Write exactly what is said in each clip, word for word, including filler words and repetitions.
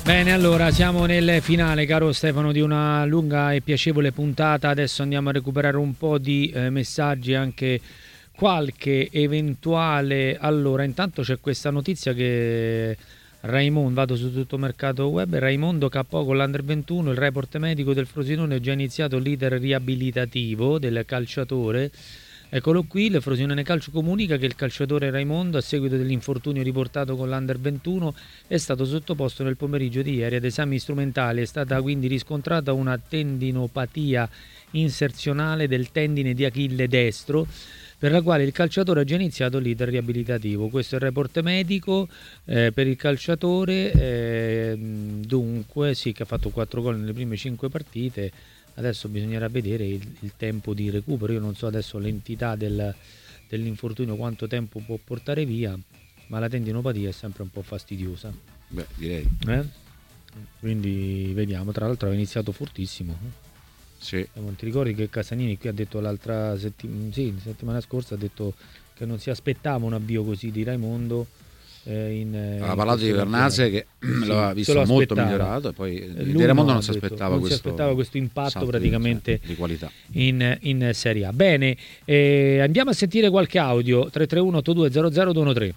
Bene, allora siamo nel finale, caro Stefano, di una lunga e piacevole puntata. Adesso andiamo a recuperare un po' di eh, messaggi, anche qualche eventuale. Allora, intanto c'è questa notizia che Raimondo, vado su tutto mercato web, Raimondo K O con l'Under ventuno, il report medico del Frosinone, ha già iniziato l'iter riabilitativo del calciatore. Eccolo qui, il Frosinone Calcio comunica che il calciatore Raimondo, a seguito dell'infortunio riportato con l'Under ventuno, è stato sottoposto nel pomeriggio di ieri ad esami strumentali. È stata quindi riscontrata una tendinopatia inserzionale del tendine di Achille destro, per la quale il calciatore ha già iniziato l'iter riabilitativo. Questo è il report medico eh, per il calciatore, eh, dunque sì, che ha fatto quattro gol nelle prime cinque partite. Adesso bisognerà vedere il, il tempo di recupero. Io non so adesso l'entità del, dell'infortunio, quanto tempo può portare via, ma la tendinopatia è sempre un po' fastidiosa. Beh, direi. Eh? Quindi vediamo. Tra l'altro ha iniziato fortissimo. Sì. Non ti ricordi che Casanini qui ha detto l'altra settimana, sì, settimana scorsa, ha detto che non si aspettava un avvio così di Raimondo. Eh, in, ha in parlato di Vernazze che sì, l'aveva visto molto migliorato, e poi di Raimondo non si aspettava, non questo, si aspettava questo impatto di, praticamente di qualità in, in Serie A. Bene, eh, andiamo a sentire qualche audio. Tre tre uno otto due zero zero due uno tre.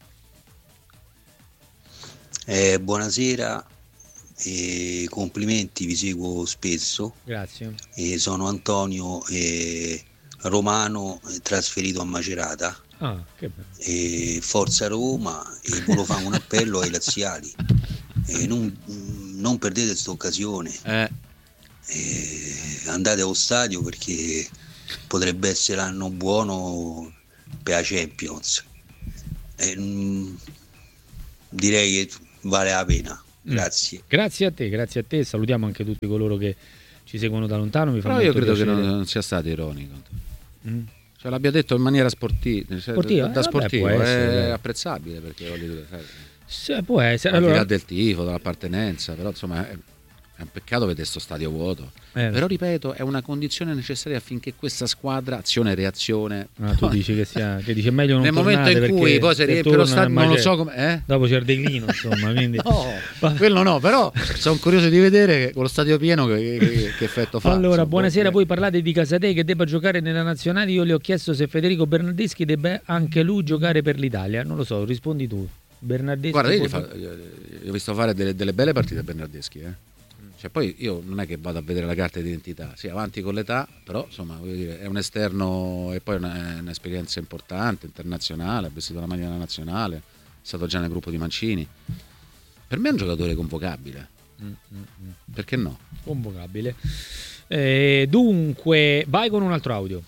Eh, buonasera, eh, complimenti, vi seguo spesso. Grazie. Eh, sono Antonio, eh, romano, eh, trasferito a Macerata. Ah, che bello. E Forza Roma, e volevo fare un appello ai laziali, e non, non perdete questa occasione, eh. e andate allo stadio, perché potrebbe essere l'anno buono per la Champions, e, mh, direi che vale la pena. Grazie. Mm. Grazie a te, grazie a te, salutiamo anche tutti coloro che ci seguono da lontano. Mi fa Però io credo piacere. che non, non sia stato ironico. Mm. Cioè, l'abbia detto in maniera sportiva, cioè, sportiva? da, da eh, sportivo, vabbè, è essere, apprezzabile, perché voglio dire, sai, se, può essere, al di là allora... del tifo, dell'appartenenza, però insomma è, è un peccato vedere sto stadio vuoto. Eh. Però ripeto, è una condizione necessaria affinché questa squadra, azione e reazione. Ah, tu dici che sia, che dice meglio non nel momento in cui poi si riempie lo stadio, non lo so come. Eh? Dopo c'è il declino, insomma. Quindi... no, quello no, però sono curioso di vedere con lo stadio pieno che, che, che effetto fa. Allora, insomma, buonasera, eh. voi parlate di Casatei che debba giocare nella nazionale. Io le ho chiesto se Federico Bernardeschi debba anche lui giocare per l'Italia. Non lo so, rispondi tu. Bernardeschi. Guarda, io, fa, io ho visto fare delle, delle belle partite a Bernardeschi, eh. Cioè, poi io non è che vado a vedere la carta d'identità, sì, avanti con l'età, però insomma, voglio dire, è un esterno e poi è un'esperienza importante, internazionale, ha vestito la maglia della nazionale, è stato già nel gruppo di Mancini. Per me è un giocatore convocabile. Mm, mm, mm. Perché no? Convocabile. Eh, dunque, vai con un altro audio.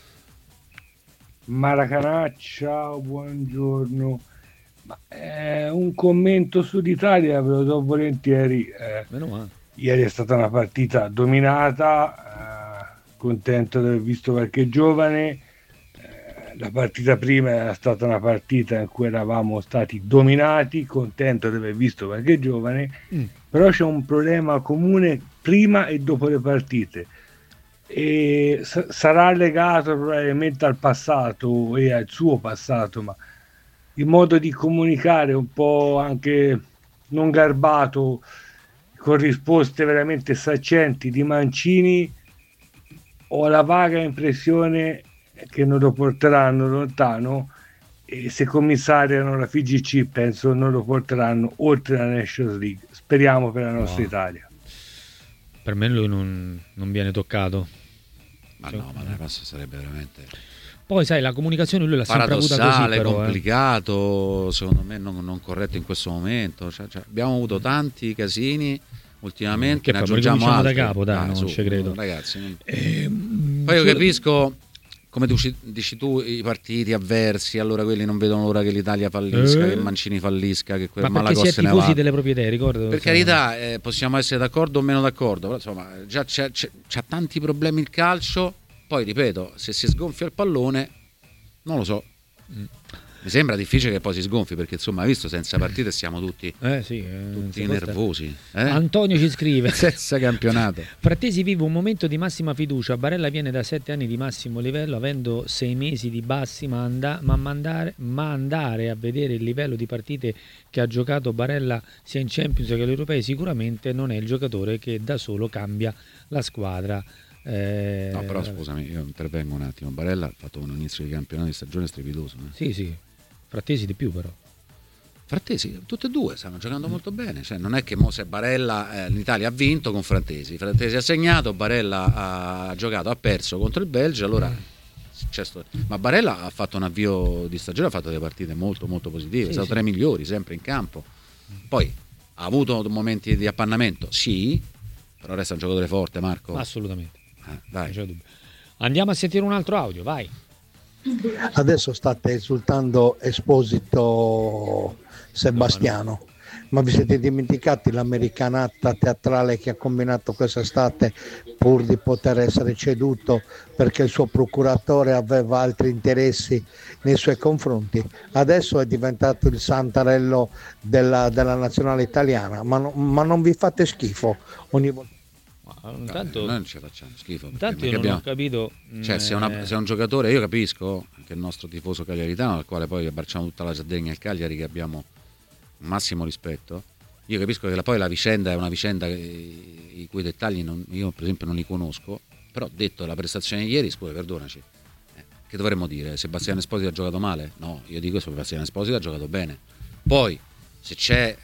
Maracanà, ciao, buongiorno. Ma, eh, un commento sull'Italia ve lo do volentieri. Eh, Meno male. Ieri è stata una partita dominata, eh, contento di aver visto qualche giovane. Eh, la partita prima era stata una partita in cui eravamo stati dominati, contento di aver visto qualche giovane, mm. però c'è un problema comune prima e dopo le partite. E s- sarà legato probabilmente al passato e al suo passato, ma il modo di comunicare un po' anche non garbato, con risposte veramente saccenti di Mancini, ho la vaga impressione che non lo porteranno lontano, e se commissariano la F I G C penso non lo porteranno oltre la Nations League. Speriamo per la nostra no. Italia. Per me lui non, non viene toccato. Ma cioè, no, ma la passa sarebbe veramente... Poi sai, la comunicazione lui l'ha sempre avuta così, però, complicato, eh. secondo me non, non corretto in questo momento. Cioè, cioè, abbiamo avuto tanti casini ultimamente, che ne aggiungiamo altri. da capo, dai, ah, non su, ci credo. Ragazzi, non... eh, poi io capisco, come tu dici tu, i partiti avversi, allora quelli non vedono l'ora che l'Italia fallisca, eh. che Mancini fallisca, che quel ma perché si è tifosi delle proprie idee, ricordo. Per carità, eh, possiamo essere d'accordo o meno d'accordo, però insomma già c'è, c'è, c'ha tanti problemi il calcio. Poi ripeto, se si sgonfia il pallone, non lo so. Mi sembra difficile che poi si sgonfi, perché insomma, hai visto, senza partite siamo tutti, eh sì, eh, tutti nervosi. Eh? Antonio ci scrive: senza campionato. Frattesi vive un momento di massima fiducia. Barella viene da sette anni di massimo livello, avendo sei mesi di bassi, ma, and- ma, mandare, ma andare a vedere il livello di partite che ha giocato Barella sia in Champions che agli europei sicuramente non è il giocatore che da solo cambia la squadra. Eh, no, però scusami, io intervengo un attimo. Barella ha fatto un inizio di campionato di stagione strepitoso. Eh? Sì, sì. Frattesi di più, però. Frattesi, tutte e due stanno giocando molto bene. Cioè, non è che mo se Barella, eh, l'Italia ha vinto con Frattesi, Frattesi ha segnato, Barella ha giocato, ha perso contro il Belgio. Allora, c'è sto... ma Barella ha fatto un avvio di stagione, ha fatto delle partite molto, molto positive. Sì, è stato sì. tra i migliori sempre in campo. Poi ha avuto momenti di appannamento, sì, però resta un giocatore forte, Marco. Assolutamente. Eh, dai. Andiamo a sentire un altro audio, vai. Adesso state esultando Esposito Sebastiano, no, no. ma vi siete dimenticati l'americanata teatrale che ha combinato quest'estate pur di poter essere ceduto perché il suo procuratore aveva altri interessi nei suoi confronti? Adesso è diventato il santarello della, della nazionale italiana, ma, no, ma non vi fate schifo ogni volta? Intanto, noi non ci facciamo schifo, intanto io non abbiamo, ho capito, cioè, se, una, se è un giocatore, io capisco che il nostro tifoso cagliaritano, al quale poi abbracciamo tutta la Sardegna e il Cagliari, che abbiamo un massimo rispetto, io capisco che la, poi la vicenda è una vicenda che, i cui dettagli non, io per esempio non li conosco, però detto la prestazione di ieri, scusa, perdonaci, eh, che dovremmo dire? Sebastiano Esposito ha giocato male? No, io dico che Sebastiano Esposito ha giocato bene. Poi se c'è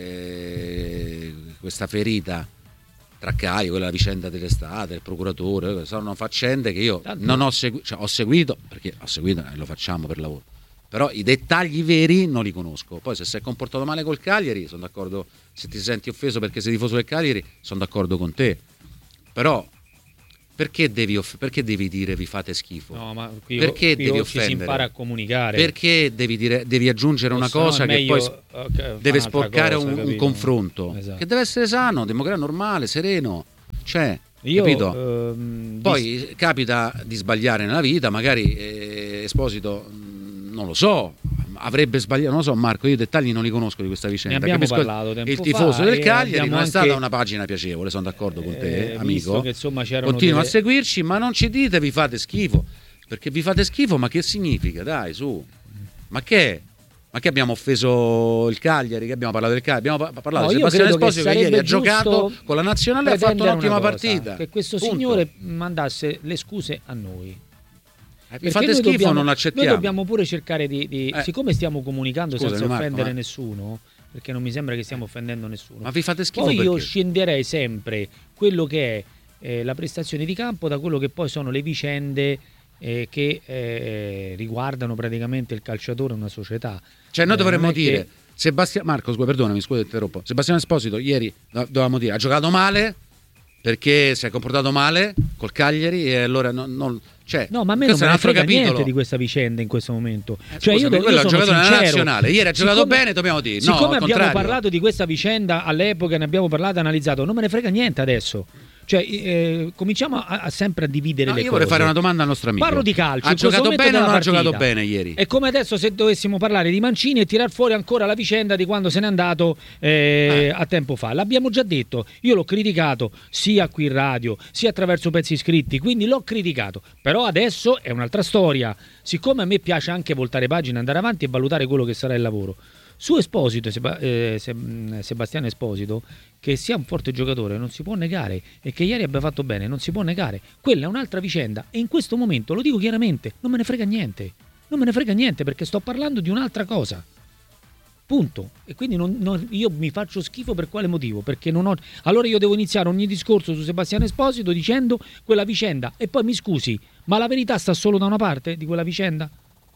eh, questa ferita tra Caio, quella vicenda dell'estate, il procuratore, sono faccende che io Tanto. non ho seguito, cioè ho seguito, perché ho seguito e lo facciamo per lavoro, però i dettagli veri non li conosco. Poi se si è comportato male col Cagliari, sono d'accordo, se ti senti offeso perché sei tifoso del Cagliari, sono d'accordo con te, però perché devi, off- perché devi dire vi fate schifo? No, ma qui, perché qui devi offendere? Si impara a comunicare. Perché devi, dire, devi aggiungere una cosa che poi okay, deve sporcare cosa, un, un confronto, esatto. che deve essere sano, democratico, normale, sereno. Cioè, Io, capito? Ehm, poi dis- capita di sbagliare nella vita, magari eh, Esposito, non lo so, avrebbe sbagliato, non lo so Marco, io i dettagli non li conosco di questa vicenda. Ne abbiamo Capisco parlato tempo il tifoso fa, del Cagliari non è stata anche, una pagina piacevole, sono d'accordo con te, eh, amico. Che, insomma, continua delle... a seguirci, ma non ci dite vi fate schifo, perché vi fate schifo, ma che significa? Dai, su. Ma che? Ma che abbiamo offeso il Cagliari, che abbiamo parlato del Cagliari, abbiamo pa- parlato no, di Sebastiano Esposito che, che ieri ha giusto giocato con la nazionale e ha fatto un'ottima cosa, partita. Che questo Punto. signore mandasse le scuse a noi. Eh, vi fate schifo, dobbiamo, non accettiamo. Noi dobbiamo pure cercare di, di eh. siccome stiamo comunicando Scusami, senza Marco, offendere ma... nessuno, perché non mi sembra che stiamo offendendo nessuno. Ma vi fate schifo poi perché? Io scenderei sempre quello che è eh, la prestazione di campo da quello che poi sono le vicende eh, che eh, riguardano praticamente il calciatore e una società. Cioè noi eh, dovremmo dire che... Sebastiano Marco, scusa, perdonami, scusa, interrompo. Sebastiano Esposito ieri dovevamo dire ha giocato male perché si è comportato male col Cagliari e allora non, non cioè, no, ma a me non me ne frega capitolo. niente di questa vicenda in questo momento. Eh, cioè, scusami, io, quello io ha sono giocato sincero. nella nazionale, ieri ha giocato siccome, bene, dobbiamo dire. Siccome no, abbiamo contrario. parlato di questa vicenda all'epoca, ne abbiamo parlato e analizzato, non me ne frega niente adesso. Cioè, eh, cominciamo a, a sempre a dividere no, le io cose. vorrei fare una domanda al nostro amico. Parlo di calcio. Ha giocato bene o non ha partita. giocato bene ieri? È come adesso se dovessimo parlare di Mancini e tirar fuori ancora la vicenda di quando se n'è andato eh, eh. a tempo fa. L'abbiamo già detto, io l'ho criticato sia qui in radio, sia attraverso pezzi scritti, quindi l'ho criticato. Però adesso è un'altra storia. Siccome a me piace anche voltare pagina, andare avanti e valutare quello che sarà il lavoro. Su Esposito, Seb- eh, Sebastiano Esposito, che sia un forte giocatore non si può negare e che ieri abbia fatto bene non si può negare, quella è un'altra vicenda e in questo momento, lo dico chiaramente, non me ne frega niente, non me ne frega niente perché sto parlando di un'altra cosa, punto. E quindi non, non, io mi faccio schifo per quale motivo? Perché non ho... Allora io devo iniziare ogni discorso su Sebastiano Esposito dicendo quella vicenda e poi mi scusi, ma la verità sta solo da una parte di quella vicenda?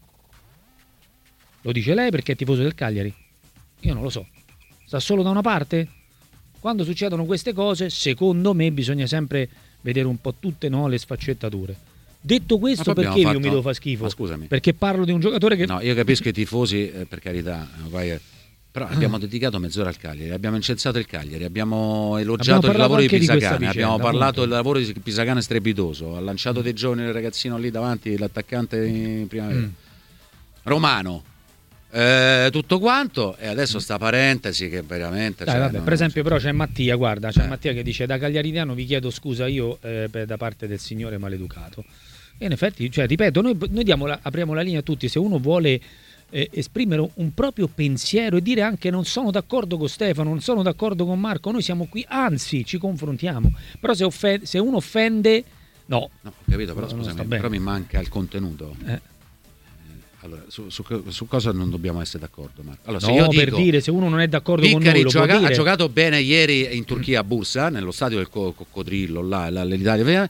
Lo dice lei perché è tifoso del Cagliari? Io non lo so. Sta solo da una parte? Quando succedono queste cose, secondo me bisogna sempre vedere un po' tutte, no, le sfaccettature. Detto questo, perché fatto... io mi devo fare schifo? Ma scusami. Perché parlo di un giocatore che... No, io capisco i tifosi, eh, per carità, vai... però abbiamo dedicato mezz'ora al Cagliari, abbiamo incensato il Cagliari, abbiamo elogiato abbiamo il lavoro di Pisacane, abbiamo parlato del lavoro di Pisacane strepitoso, ha lanciato mm. dei giovani ragazzino lì davanti, l'attaccante in primavera. Mm. Romano. Eh, tutto quanto, e adesso sta parentesi che veramente Dai, cioè, vabbè, non, per esempio però c'è Mattia, guarda, c'è Eh. Mattia che dice: da cagliaritiano vi chiedo scusa io eh, per- da parte del signore maleducato. E in effetti, cioè, ripeto, noi, noi diamo la- apriamo la linea a tutti, se uno vuole eh, esprimere un proprio pensiero e dire anche non sono d'accordo con Stefano, non sono d'accordo con Marco, noi siamo qui, anzi ci confrontiamo, però se, offe- se uno offende, no. no, ho capito, però No, non sta scusami, bene. però mi manca il contenuto. Eh. Allora, su, su, su cosa non dobbiamo essere d'accordo, Marco? Allora, se No, io per dico, dire, se uno non è d'accordo con Piccari noi, lo può gioca- ha dire. giocato bene ieri in Turchia a Bursa, nello stadio del co- coccodrillo, là, là, l'Italia,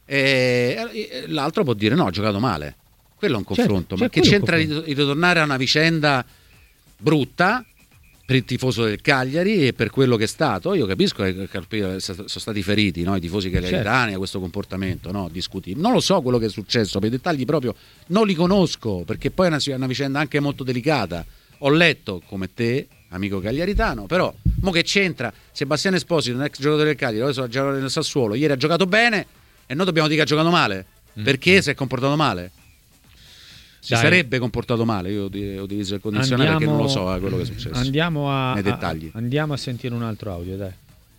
e l'altro può dire no, ha giocato male. Quello è un Certo, confronto, cioè, ma che quello è un c'entra di, confronto. di ritornare a una vicenda brutta per il tifoso del Cagliari e per quello che è stato? Io capisco che che sono stati feriti, no? I tifosi cagliaritani Certo. a questo comportamento, no? Discutibile. Non lo so quello che è successo, per i dettagli proprio non li conosco, perché poi è una, è una vicenda anche molto delicata. Ho letto, come te, amico cagliaritano, però mo che c'entra Sebastiano Esposito, un ex giocatore del Cagliari, adesso ha giocato nel Sassuolo, ieri ha giocato bene e noi dobbiamo dire che ha giocato male, perché si è comportato male? Si Dai. sarebbe comportato male, io utilizzo il condizionale perché non lo so eh, quello che è successo. Andiamo a, nei dettagli. a- andiamo a sentire un altro audio, dai.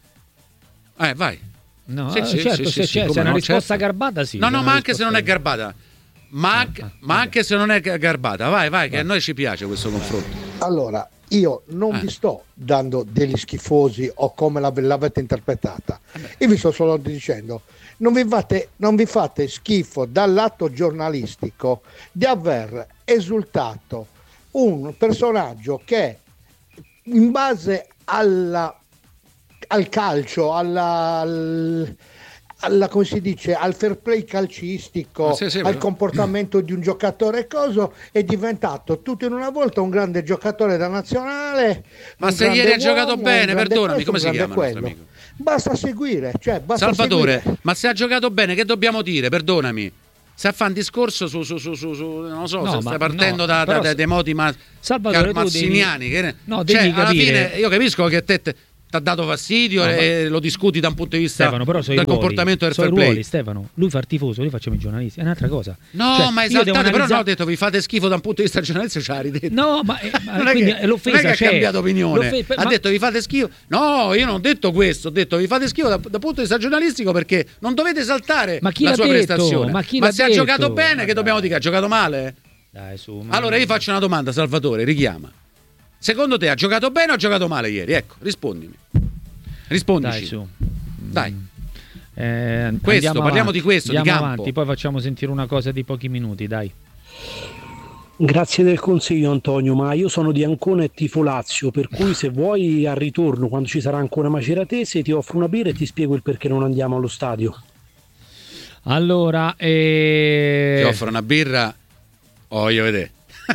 Eh, vai. No, Sì, eh, sì, certo, sì, se, sì, c'è, come se è una no, risposta certo. garbata, sì. No, se è no, una ma anche se non è risposta- garbata. Ma anche, Ah, ah, ma vabbè. anche se non è garbata, vai, vai, che a noi ci piace questo confronto. Allora, io non Eh. vi sto dando degli schifosi o come l'ave- l'avete interpretata. Io vi sto solo dicendo, non vi fate, non vi fate schifo dall'atto giornalistico di aver esultato un personaggio che in base alla, al calcio, alla, al- alla, come si dice, al fair play calcistico, Ah, sì, sì, al però- comportamento di un giocatore e coso, è diventato tutto in una volta un grande giocatore da nazionale. Ma un se grande ieri ha giocato uomo, un bene, grande perdonami, questo, come un si grande chiama il nostro quello. amico? Basta seguire, cioè basta Salvatore, seguire. ma se ha giocato bene, che dobbiamo dire? Perdonami. Se fa un discorso su, su, su, su, su non lo so, No, se ma stai partendo no, da, da, però da- se- dei moti ma, Salvatore, tu mazziniani, devi- che ne- no, cioè, devi alla capire- fine io capisco che te ti ha dato fastidio No, e lo discuti da un punto di vista Stefano, però sono i del ruoli, comportamento del sono fair i play. ruoli, Stefano. Lui fa il tifoso, noi facciamo i giornalisti, è un'altra cosa. No, Cioè, ma io devo esaltate, però no, analizzare- ho detto vi fate schifo da un punto di vista giornalistico, ce l'ha ridetto. No, ma, eh, ma non è quindi che, è l'offesa non è che c'è. ha cambiato opinione, L'offesa- ha ma- detto vi fate schifo. No, io non ho detto questo, ho detto vi fate schifo da- dal punto di vista giornalistico perché non dovete esaltare Ma chi la l'ha sua detto? prestazione. Ma chi l'ha se ha detto? giocato bene, Ma che dobbiamo dai. dire? Ha giocato male? Dai, su, ma- Allora io faccio una domanda, Salvatore, richiama. Secondo te ha giocato bene o ha giocato male ieri? Ecco, rispondimi. Rispondici. Dai, su. Dai. Eh, Questo, andiamo parliamo avanti, di questo, di andiamo campo. avanti, poi facciamo sentire una cosa di pochi minuti, dai. Grazie del consiglio Antonio, ma io sono di Ancona e tifo Lazio, per cui se vuoi al ritorno, quando ci sarà ancora Maceratese, ti offro una birra e ti spiego il perché non andiamo allo stadio. Allora, eh... Ti offro una birra, oh, voglio vedere.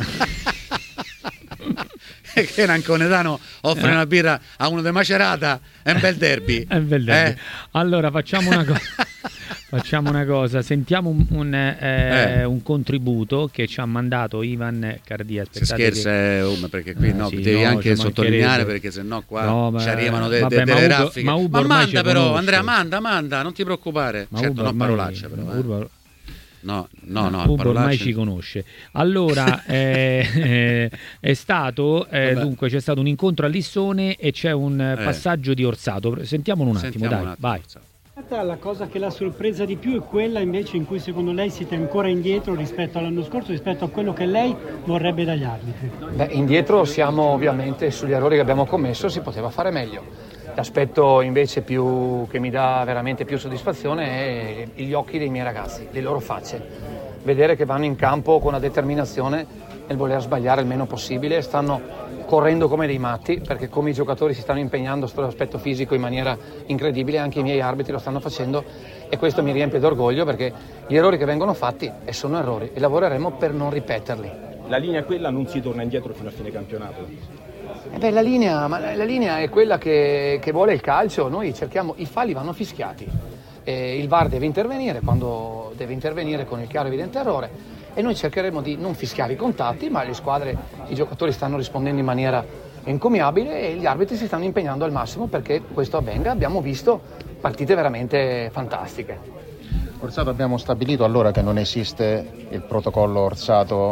E che un anconetano offre Eh. una birra a uno di Macerata è un bel derby. È un bel derby. Eh? Allora facciamo una cosa. Facciamo una cosa, sentiamo un, un, eh, Eh. un contributo che ci ha mandato Ivan Cardia. Si Aspettate scherza, che- eh, oh, perché qui Eh, no, sì, devi no, anche ci sottolineare mancherebbe. perché sennò qua No, ma- ci arrivano de- de- vabbè, ma delle Ugo- raffiche. ma Ugo Ma ormai manda ci però, conosce. Andrea, manda, manda, non ti preoccupare. Ma certo, Ugo non ormai- parolacce però. eh. Ugo- No, no, no, Ugo ormai parolacce. ci conosce. Allora, eh, eh, è stato, eh, Vabbè. dunque c'è stato un incontro a Lissone e c'è un eh, Eh. passaggio di Orsato. Sentiamolo un attimo, Sentiamo dai, un attimo, vai. Orsato. La cosa che l'ha sorpresa di più è quella invece in cui secondo lei siete ancora indietro rispetto all'anno scorso, rispetto a quello che lei vorrebbe dagli arbitri. Beh, indietro siamo ovviamente sugli errori che abbiamo commesso, si poteva fare meglio. L'aspetto invece più, che mi dà veramente più soddisfazione è gli occhi dei miei ragazzi, le loro facce. Vedere che vanno in campo con una determinazione nel voler sbagliare il meno possibile, stanno correndo come dei matti, perché come i giocatori si stanno impegnando sull'aspetto fisico in maniera incredibile, anche i miei arbitri lo stanno facendo e questo mi riempie d'orgoglio perché gli errori che vengono fatti e sono errori e lavoreremo per non ripeterli. La linea è quella, non si torna indietro fino a fine campionato. Eh beh, la linea, ma la linea è quella che, che vuole il calcio, noi cerchiamo, i falli vanno fischiati, eh, il V A R deve intervenire quando deve intervenire con il chiaro e evidente errore e noi cercheremo di non fischiare i contatti, ma le squadre, i giocatori stanno rispondendo in maniera encomiabile e gli arbitri si stanno impegnando al massimo perché questo avvenga. Abbiamo visto partite veramente fantastiche. Orsato, abbiamo stabilito allora che non esiste il protocollo Orsato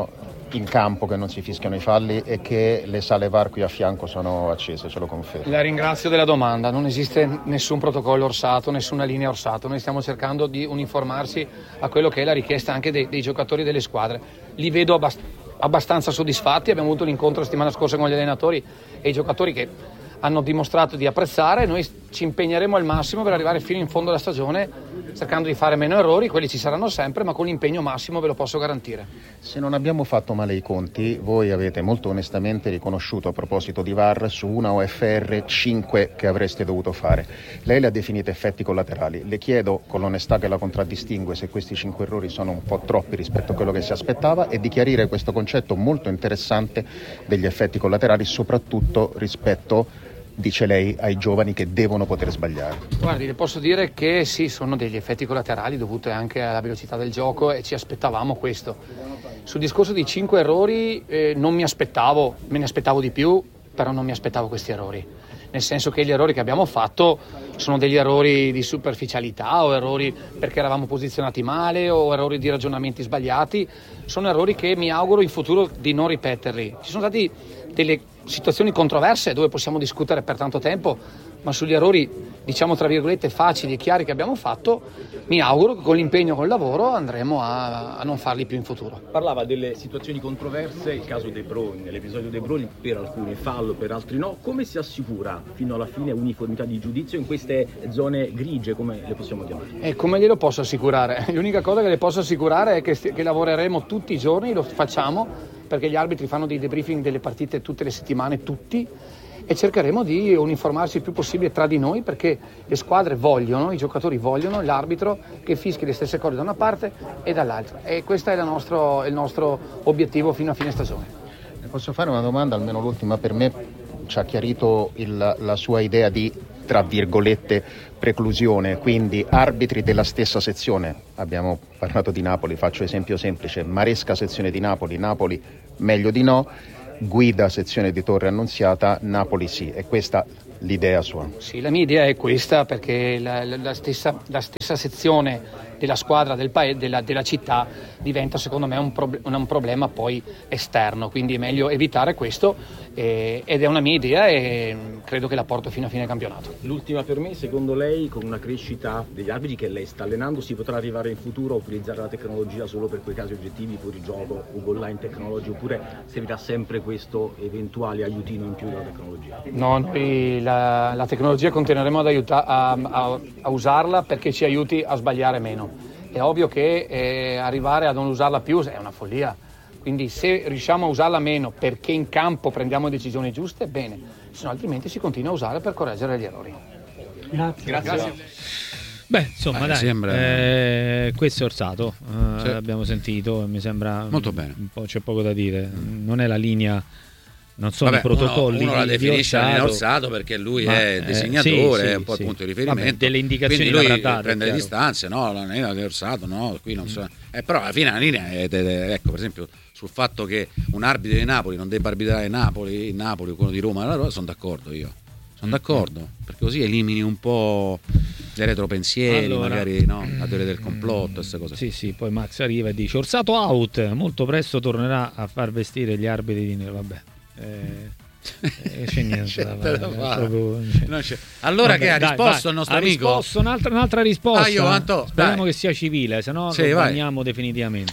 in campo che non si fischiano i falli e che le sale V A R qui a fianco sono accese, ce lo confermo. La ringrazio della domanda, non esiste nessun protocollo Orsato, nessuna linea Orsato, noi stiamo cercando di uniformarsi a quello che è la richiesta anche dei, dei giocatori delle squadre. Li vedo abbast- abbastanza soddisfatti, abbiamo avuto l'incontro la settimana scorsa con gli allenatori e i giocatori che hanno dimostrato di apprezzare. Noi ci impegneremo al massimo per arrivare fino in fondo alla stagione, cercando di fare meno errori, quelli ci saranno sempre, ma con l'impegno massimo, ve lo posso garantire. Se non abbiamo fatto male i conti, voi avete molto onestamente riconosciuto, a proposito di V A R, su una O F R cinque che avreste dovuto fare. Lei le ha definite effetti collaterali. Le chiedo, con l'onestà che la contraddistingue, se questi cinque errori sono un po' troppi rispetto a quello che si aspettava, e di chiarire questo concetto molto interessante degli effetti collaterali, soprattutto rispetto, dice lei, ai giovani che devono poter sbagliare. Guardi, le posso dire che sì, sono degli effetti collaterali dovuti anche alla velocità del gioco e ci aspettavamo questo. Sul discorso dei cinque errori eh, non mi aspettavo, me ne aspettavo di più, però non mi aspettavo questi errori. Nel senso che gli errori che abbiamo fatto sono degli errori di superficialità o errori perché eravamo posizionati male o errori di ragionamenti sbagliati. Sono errori che mi auguro in futuro di non ripeterli. Ci sono stati delle situazioni controverse dove possiamo discutere per tanto tempo, ma sugli errori, diciamo tra virgolette, facili e chiari che abbiamo fatto, mi auguro che con l'impegno, col lavoro, andremo a, a non farli più in futuro. Parlava delle situazioni controverse, il caso De Bruyne, l'episodio De Bruyne, per alcuni fallo, per altri no. Come si assicura fino alla fine uniformità di giudizio in queste zone grigie, come le possiamo chiamare? E come glielo posso assicurare? L'unica cosa che le posso assicurare è che, st- che lavoreremo tutti i giorni, lo facciamo, perché gli arbitri fanno dei debriefing delle partite tutte le settimane, tutti, e cercheremo di uniformarsi il più possibile tra di noi, perché le squadre vogliono, i giocatori vogliono l'arbitro che fischi le stesse cose da una parte e dall'altra, e questo è il nostro, il nostro obiettivo fino a fine stagione. Posso fare una domanda, almeno l'ultima per me? Ci ha chiarito il, la sua idea di, tra virgolette, preclusione, quindi arbitri della stessa sezione. Abbiamo parlato di Napoli, faccio esempio semplice: Maresca sezione di Napoli, Napoli meglio di no, Guida sezione di Torre Annunziata, Napoli sì. È questa l'idea sua? Sì, la mia idea è questa, perché la, la, la, stessa, la stessa sezione della squadra del paese, della, della città, diventa secondo me un, prob- un problema poi esterno, quindi è meglio evitare questo, eh, ed è una mia idea e credo che la porto fino a fine campionato. L'ultima per me: secondo lei, con una crescita degli arbitri che lei sta allenando, si potrà arrivare in futuro a utilizzare la tecnologia solo per quei casi oggettivi, fuori gioco o goal line technology, oppure servirà sempre questo eventuale aiutino in più della tecnologia? No, noi la, la tecnologia continueremo ad aiuta- a, a, a usarla perché ci aiuti a sbagliare meno. È ovvio che eh, arrivare a non usarla più è una follia, quindi se riusciamo a usarla meno perché in campo prendiamo decisioni giuste, bene, se no altrimenti si continua a usare per correggere gli errori. Grazie. Grazie. Grazie. Beh, insomma, eh, dai, sembra... eh, questo è Orsato, eh, sì. Abbiamo sentito, mi sembra molto bene. Un po', c'è poco da dire, non è la linea, non sono Vabbè, i protocolli. Uno, uno la di, definisce di Orsato, Orsato perché lui ma, è disegnatore, eh, sì, è sì, un po' sì. il punto di riferimento. Vabbè, delle indicazioni quindi lui l'avrà date, prende le chiaro. distanze, no, la linea di Orsato, no, qui non so. Eh, però alla fine la linea è, è, è, ecco, per esempio, sul fatto che un arbitro di Napoli non debba arbitrare Napoli, Napoli, quello di Roma, allora sono d'accordo io. Sono d'accordo, perché così elimini un po' dei retropensieri, allora, magari no, la teoria del complotto, queste cose. Sì, sì, poi Max arriva e dice: Orsato out, molto presto tornerà a far vestire gli arbitri di nero. Vabbè. Eh... Eh, c'è niente da fare, da fare. proprio... Non c'è. Allora vabbè, che ha dai, risposto vai. Il nostro ha amico? Risposto, un'altra, un'altra risposta. Ah, io, Anto, speriamo dai. che sia civile, se no sì, lo bagniamo definitivamente.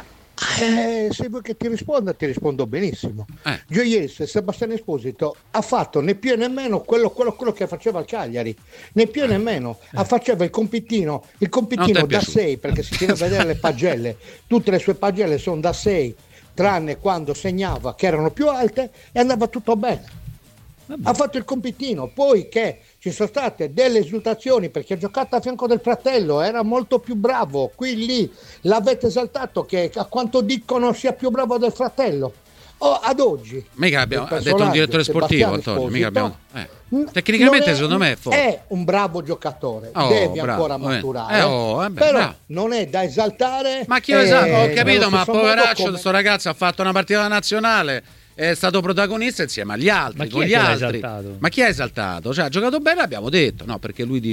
Eh, se vuoi che ti risponda, ti rispondo benissimo. Eh. Gioiello Sebastiano Esposito ha fatto né più né meno quello, quello, quello che faceva il Cagliari, né più né meno, eh. faceva il compitino, il compitino da sei, perché si tiene a vedere le pagelle, tutte le sue pagelle sono da sei, tranne quando segnava che erano più alte, e andava tutto bene. Vabbè. Ha fatto il compitino, poi che ci sono state delle esultazioni perché ha giocato a fianco del fratello, era molto più bravo, qui lì l'avete esaltato che a quanto dicono sia più bravo del fratello. Oh, ad oggi mica abbiamo ha detto un direttore sportivo, Antonio, mica abbiamo, eh. Tecnicamente è, secondo me è forte, è un bravo giocatore, oh, deve bravo, ancora maturare, eh, oh, vabbè, però bravo. non è da esaltare. Ma chi lo sa? Ho capito, ma poveraccio, come... sto ragazzo ha fatto una partita nazionale, è stato protagonista insieme agli altri, ma con gli altri. Ma chi ha esaltato? Cioè, ha giocato bene, abbiamo detto, no, perché lui dice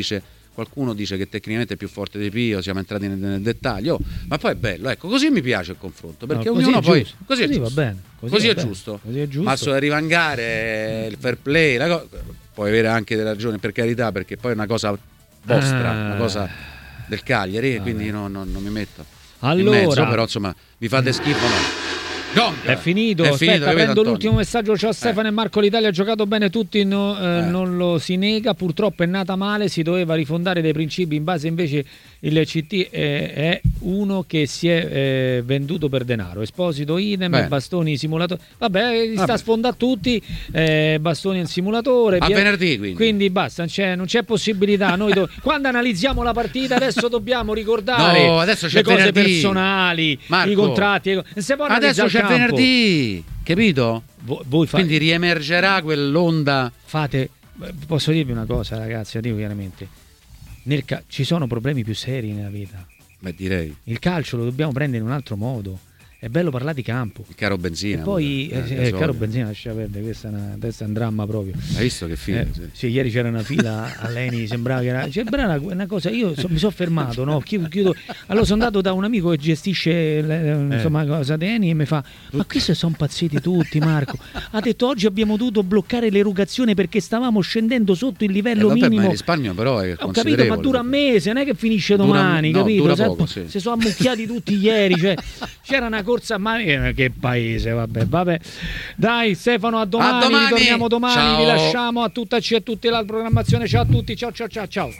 qualcuno dice che tecnicamente è più forte di Pio, siamo entrati nel, nel dettaglio, ma poi è bello, ecco, così mi piace il confronto, perché no, ognuno poi giusto. così, così è va giusto. bene, così, così, va è, bene. giusto. così è giusto, ma so rivangare il fair play, la co- puoi avere anche delle ragioni, per carità, perché poi è una cosa vostra, ah. una cosa del Cagliari, ah, quindi no, no, non mi metto allora, in mezzo, però insomma vi fate schifo, no? Gong. È finito, è aspetta, finito, prendo Antonio? l'ultimo messaggio. Ciao Stefano eh. e Marco, l'Italia ha giocato bene, tutti no, eh, Eh. non lo si nega, purtroppo è nata male, si doveva rifondare dei principi, in base invece il C T è, è uno che si è eh, venduto per denaro. Esposito idem, Bene. Bastoni simulatore, vabbè, sta Vabbè. a sfondare tutti, eh, Bastoni in simulatore, A via- venerdì, quindi. quindi basta, non c'è, non c'è possibilità. Noi do- quando analizziamo la partita adesso dobbiamo ricordare No, adesso c'è le cose venerdì. personali, Marco, i contratti, non si può adesso analizzare c'è il campo. venerdì, capito? Vo- voi fa- Quindi riemergerà quell'onda. fate, posso dirvi una cosa, ragazzi, la dico chiaramente, nel ca- ci sono problemi più seri nella vita. Beh, direi. Il calcio lo dobbiamo prendere in un altro modo. È bello parlare di campo. Il caro benzina. E poi pure, eh, eh, eh, caro benzina, lascia perdere, questa è, una, questa è un dramma proprio. Hai visto che fine? Eh, sì. sì, ieri c'era una fila a Leni, sembrava che era, sembrava una, una cosa, io so- mi sono fermato, no? Chiudo, chiudo. Allora sono andato da un amico che gestisce le, insomma cosa di Eni e mi fa: ma questi sono impazziti tutti, Marco. Ha detto oggi abbiamo dovuto bloccare l'erogazione perché stavamo scendendo sotto il Eh, livello vabbè, ma in minimo. risparmio però è Ho capito, considerevole. ma dura un mese, non è che finisce Dura- domani, no, capito? dura Sai, poco, sì. Si sono ammucchiati tutti ieri, cioè, c'era una corsa, ma eh, che paese, vabbè, vabbè. Dai Stefano, a domani, A domani. ritorniamo domani, Ciao. vi lasciamo a tutta e a tutti la programmazione, ciao a tutti, ciao ciao ciao ciao.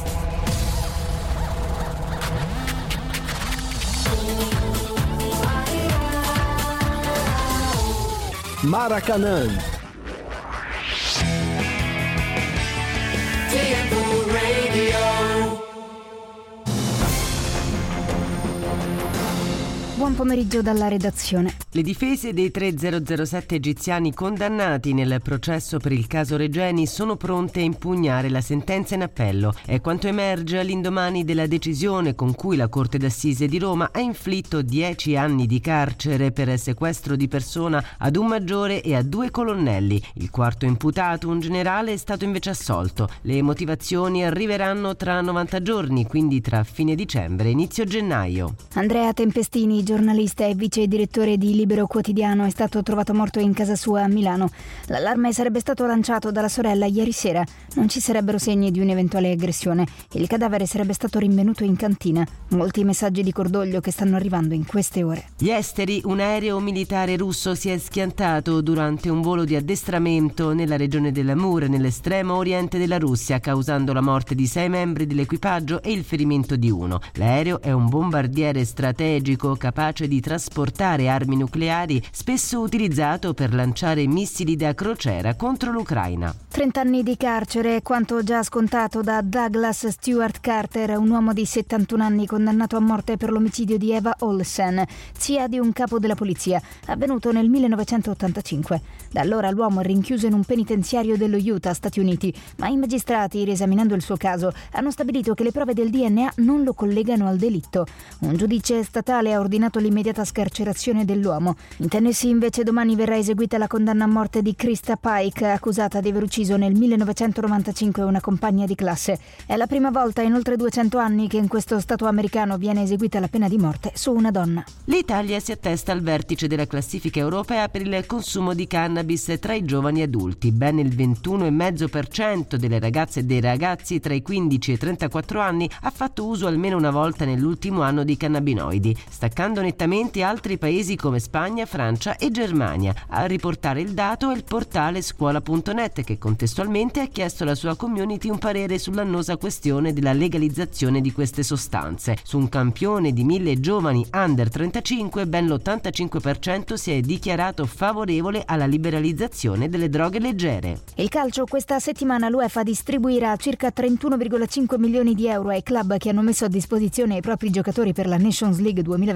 Maracanã. Buon pomeriggio dalla redazione. Le difese dei tre zero zero sette egiziani condannati nel processo per il caso Regeni sono pronte a impugnare la sentenza in appello. È quanto emerge all'indomani della decisione con cui la Corte d'Assise di Roma ha inflitto dieci anni di carcere per sequestro di persona ad un maggiore e a due colonnelli. Il quarto imputato, un generale, è stato invece assolto. Le motivazioni arriveranno tra novanta giorni, quindi tra fine dicembre e inizio gennaio. Andrea Tempestini, giornalista e vice direttore di Libero Quotidiano, è stato trovato morto in casa sua a Milano. L'allarme sarebbe stato lanciato dalla sorella ieri sera. Non ci sarebbero segni di un'eventuale aggressione. Il cadavere sarebbe stato rinvenuto in cantina. Molti messaggi di cordoglio che stanno arrivando in queste ore. Gli esteri, un aereo militare russo si è schiantato durante un volo di addestramento nella regione dell'Amur, nell'estremo oriente della Russia, causando la morte di sei membri dell'equipaggio e il ferimento di uno. L'aereo è un bombardiere strategico capace di trasportare armi nucleari, spesso utilizzato per lanciare missili da crociera contro l'Ucraina. trent'anni di carcere è quanto già scontato da Douglas Stewart Carter, un uomo di settantuno anni condannato a morte per l'omicidio di Eva Olsen, zia di un capo della polizia, avvenuto nel millenovecentottantacinque. Da allora l'uomo è rinchiuso in un penitenziario dello Utah, Stati Uniti, ma i magistrati, riesaminando il suo caso, hanno stabilito che le prove del D N A non lo collegano al delitto. Un giudice statale ha ordinato l'immediata scarcerazione dell'uomo. In Tennessee invece domani verrà eseguita la condanna a morte di Krista Pike, accusata di aver ucciso nel millenovecentonovantacinque una compagna di classe. È la prima volta in oltre duecento anni che in questo stato americano viene eseguita la pena di morte su una donna. L'Italia si attesta al vertice della classifica europea per il consumo di cannabis tra i giovani adulti. Ben il ventuno virgola cinque per cento delle ragazze e dei ragazzi tra i quindici e i trentaquattro anni ha fatto uso almeno una volta nell'ultimo anno di cannabinoidi, staccando nettamente altri paesi come Spagna, Francia e Germania. A riportare il dato è il portale scuola punto net, che contestualmente ha chiesto alla sua community un parere sull'annosa questione della legalizzazione di queste sostanze. Su un campione di mille giovani under trentacinque, ben l'ottantacinque per cento si è dichiarato favorevole alla liberalizzazione delle droghe leggere. Il calcio, questa settimana l'UEFA distribuirà circa trentuno virgola cinque milioni di euro ai club che hanno messo a disposizione i propri giocatori per la Nations League duemilaventiquattro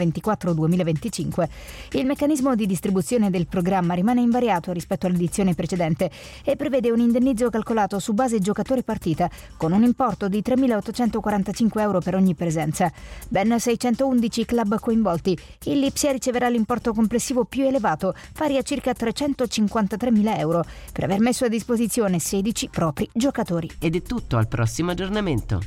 duemilaventiquattro duemilaventicinque. Il meccanismo di distribuzione del programma rimane invariato rispetto all'edizione precedente e prevede un indennizzo calcolato su base giocatore partita con un importo di tremilaottocentoquarantacinque euro per ogni presenza. Ben seicentoundici club coinvolti. Il Lipsia riceverà l'importo complessivo più elevato, pari a circa trecentocinquantatremila euro, per aver messo a disposizione sedici propri giocatori. Ed è tutto, al prossimo aggiornamento.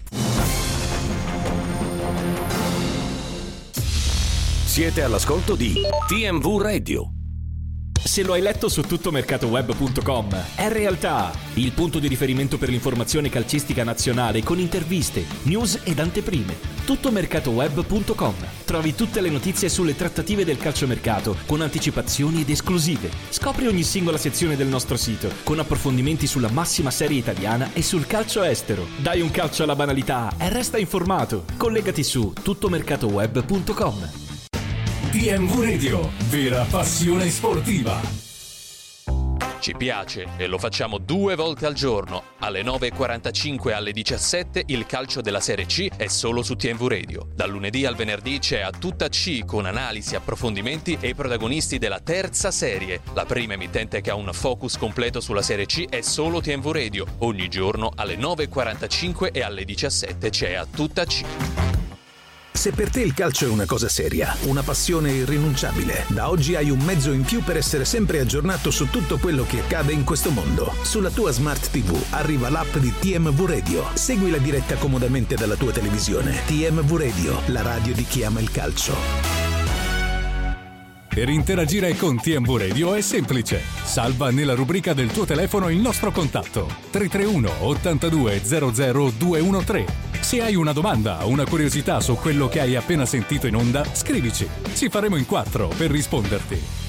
Siete all'ascolto di T M V Radio. Se lo hai letto su tuttomercatoweb punto com, è realtà, il punto di riferimento per l'informazione calcistica nazionale con interviste, news ed anteprime. tuttomercatoweb punto com. Trovi tutte le notizie sulle trattative del calciomercato con anticipazioni ed esclusive. Scopri ogni singola sezione del nostro sito con approfondimenti sulla massima serie italiana e sul calcio estero. Dai un calcio alla banalità e resta informato. Collegati su tuttomercatoweb punto com. T M V Radio, vera passione sportiva. Ci piace e lo facciamo due volte al giorno. Alle nove e quarantacinque e alle diciassette il calcio della Serie C è solo su T M V Radio. Dal lunedì al venerdì c'è A Tutta C con analisi, approfondimenti e i protagonisti della terza serie. La prima emittente che ha un focus completo sulla Serie C è solo T M V Radio. Ogni giorno alle nove e quarantacinque e alle diciassette c'è A Tutta C. Se per te il calcio è una cosa seria, una passione irrinunciabile, da oggi hai un mezzo in più per essere sempre aggiornato su tutto quello che accade in questo mondo. Sulla tua Smart tivù arriva l'app di T M V Radio. Segui la diretta comodamente dalla tua televisione. T M V Radio, la radio di chi ama il calcio. Per interagire con T M V Radio è semplice. Salva nella rubrica del tuo telefono il nostro contatto tre tre uno ottantadue zero zero due uno tre. Se hai una domanda o una curiosità su quello che hai appena sentito in onda, scrivici. Ci faremo in quattro per risponderti.